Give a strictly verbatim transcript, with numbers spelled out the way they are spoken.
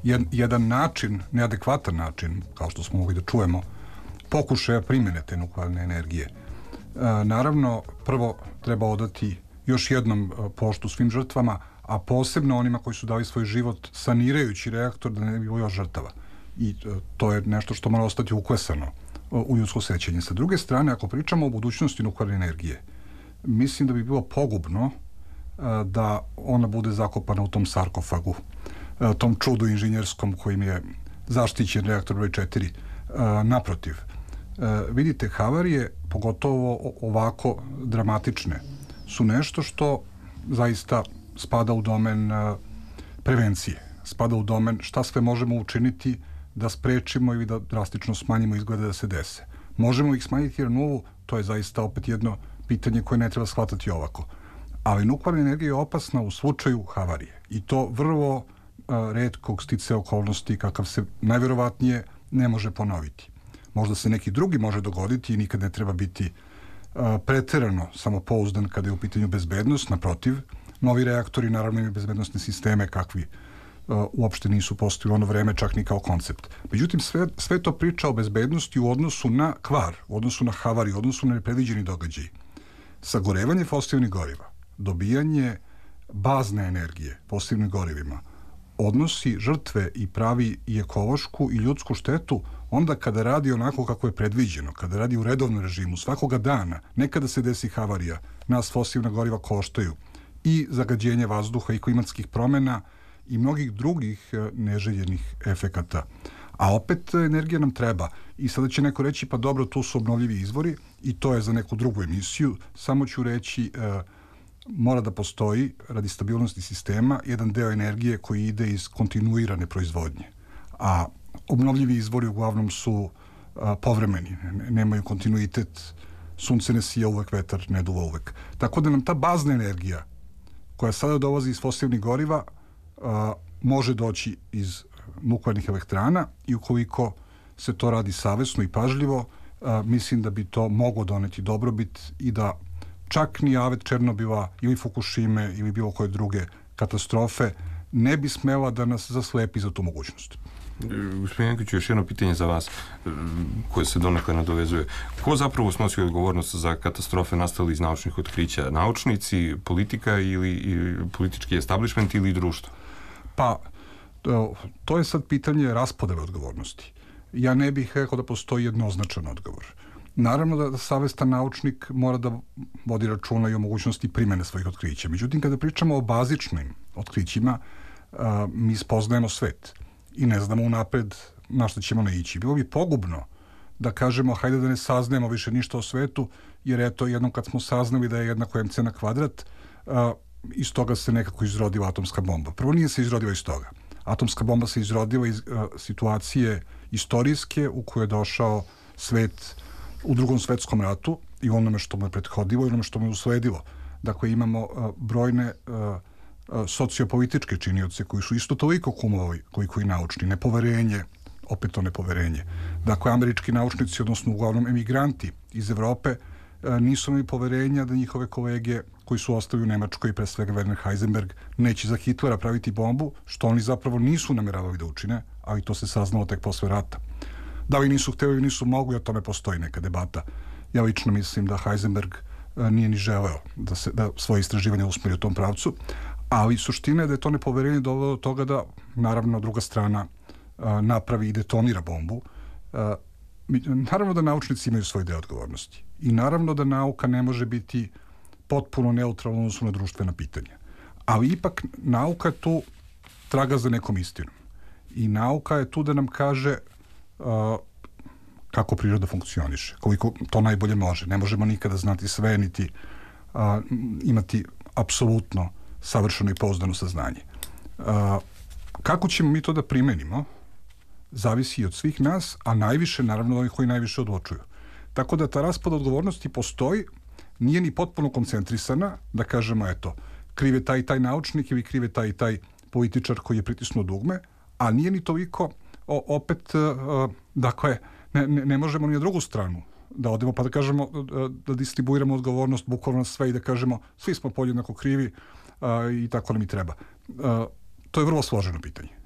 jedan način, neadekvatan način, kao što smo mogli da čujemo, pokušaja primjene te nuklearne energije. Naravno, prvo treba odati još jednom poštu svim žrtvama, a posebno onima koji su dali svoj život sanirajući reaktor da ne bi bilo još žrtava. I to je nešto što mora ostati uklesano u ljudsko sećanje. Sa druge strane, ako pričamo o budućnosti nuklearne energije, mislim da bi bilo pogubno da ona bude zakopana u tom sarkofagu, tom čudu inženjerskom kojim je zaštićen reaktor broj četiri. Naprotiv, vidite, havarije, pogotovo ovako dramatične, su nešto što zaista spada u domen prevencije, spada u domen šta sve možemo učiniti da sprečimo ili da drastično smanjimo izglede da se dese. Možemo ih smanjiti jer novu, to je zaista opet jedno pitanje koje ne treba shvatati ovako. Ali nuklearna energija je opasna u slučaju havarije. I to vrlo a, retkog sticaja okolnosti kakav se najverovatnije ne može ponoviti. Možda se neki drugi može dogoditi i nikad ne treba biti a, preterano samopouzdan kada je u pitanju bezbednost. Naprotiv, novi reaktori naravno imaju bezbednostne sisteme kakvi a, uopšte nisu postojali u ono vreme čak ni kao koncept. Međutim, sve, sve to priča o bezbednosti u odnosu na kvar, u odnosu na havariju, u odnosu na nepredviđeni događaj. Sagorevanje fosilnih goriva, dobijanje bazne energije fosilnim gorivima, odnosi žrtve i pravi i ekološku i ljudsku štetu onda kada radi onako kako je predviđeno, kada radi u redovnom režimu, svakoga dana, nekada se desi havarija, nas fosilna goriva koštaju i zagađenje vazduha i klimatskih promjena i mnogih drugih neželjenih efekata. A opet energija nam treba. I sada će neko reći, pa dobro, tu su obnovljivi izvori i to je za neku drugu emisiju. Samo ću reći, e, mora da postoji, radi stabilnosti sistema, jedan deo energije koji ide iz kontinuirane proizvodnje. A obnovljivi izvori uglavnom su a, povremeni, ne, nemaju kontinuitet, sunce ne sija uvek, vetar ne duva uvek. Tako da nam ta bazna energija koja sada dolazi iz fosilnih goriva a, može doći iz nuklearnih elektrana i ukoliko se to radi savesno i pažljivo, a, mislim da bi to moglo doneti dobrobit i da čak ni avet Černobila ili Fukushime ili bilo koje druge katastrofe ne bi smela da nas zaslepi za tu mogućnost. Gospodin Janković, još jedno pitanje za vas koje se donekle nadovezuje. Ko zapravo snosi odgovornost za katastrofe nastale iz naučnih otkrića? Naučnici, politika ili, ili politički establishment ili društvo? Pa, to je sad pitanje raspodele odgovornosti. Ja ne bih rekao da postoji jednoznačan odgovor. Naravno da, da savestan naučnik mora da vodi računa i o mogućnosti primjene svojih otkrića. Međutim, kada pričamo o bazičnim otkrićima, a, mi spoznajemo svet i ne znamo unapred na što ćemo naići. Bilo bi pogubno da kažemo hajde da ne saznajemo više ništa o svetu, jer eto, jednom kad smo saznali da je jednako mc na kvadrat, a, iz toga se nekako izrodila atomska bomba. Prvo, nije se izrodila iz toga. Atomska bomba se izrodila iz a, situacije istorijske u kojoj je došao svet u Drugom svetskom ratu i onome što mu je prethodilo i onome što mu je usledilo. Dakle, imamo uh, brojne uh, uh, sociopolitičke činioce koji su isto toliko kumovali koliko i naučni. Nepoverenje, opet to nepoverenje. Dakle, američki naučnici, odnosno uglavnom emigranti iz Evrope, uh, nisu imali poverenja da njihove kolege koji su ostali u Nemačkoj, pre svega Werner Heisenberg, neće za Hitlera praviti bombu, što oni zapravo nisu nameravali da učine, ali to se saznalo tek posle rata. Da li nisu hteli ili nisu mogli, o tome postoji neka debata. Ja lično mislim da Heisenberg a, nije ni želeo da, se, da svoje istraživanje usmeri u tom pravcu, ali suština je da je to nepoverenje dovelo do toga da, naravno, druga strana a, napravi i detonira bombu. A, naravno da naučnici imaju svoj deo odgovornosti. I naravno da nauka ne može biti potpuno neutralna odnosno na društvena pitanja. Ali ipak nauka tu traga za nekom istinom. I nauka je tu da nam kaže Uh, kako priroda funkcioniše, koliko to najbolje može. Ne možemo nikada znati sve, niti uh, imati apsolutno savršeno i pouzdano saznanje. Uh, kako ćemo mi to da primenimo, zavisi i od svih nas, a najviše, naravno, od onih koji najviše odlučuju. Tako da ta raspoda odgovornosti postoji, nije ni potpuno koncentrisana, da kažemo, eto, krive taj i taj naučnik ili krive taj i taj političar koji je pritisnuo dugme, a nije ni toliko O, opet, uh, dakle, ne, ne, ne možemo ni na drugu stranu da odemo pa da kažemo, uh, da distribuiramo odgovornost bukvalno sve i da kažemo svi smo podjednako krivi uh, i tako nam i treba. Uh, to je vrlo složeno pitanje.